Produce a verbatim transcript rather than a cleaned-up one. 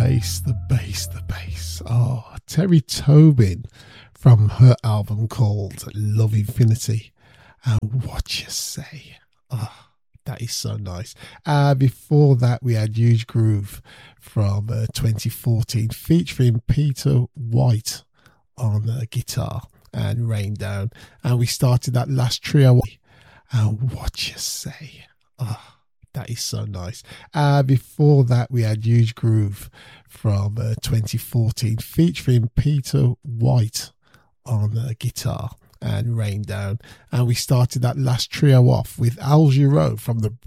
bass, the bass, the bass. Oh, Terry Tobin from her album called Love Infinity. And what you say? Oh, that is so nice. Uh, before that, we had Huge Groove from uh, twenty fourteen featuring Peter White on uh, guitar and Rain Down. And we started that last trio. And what you say? Oh, that is so nice. Uh, before that, we had Huge Groove from uh, twenty fourteen featuring Peter White on uh, guitar and Rain Down. And we started that last trio off with Al Giro from the